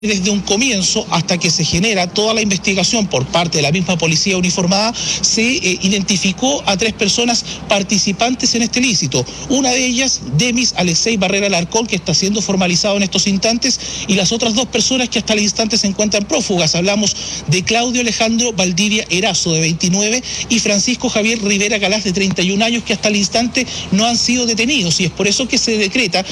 Desde un comienzo hasta que se genera toda la investigación por parte de la misma policía uniformada, se identificó a 3 personas participantes en este ilícito. Una de ellas, Demis Alexei Barrera Alarcón, que está siendo formalizado en estos instantes, y las otras 2 personas que hasta el instante se encuentran prófugas. Hablamos de Claudio Alejandro Valdivia Erazo, de 29, y Francisco Javier Rivera Galás, de 31 años, que hasta el instante no han sido detenidos, y es por eso que se decreta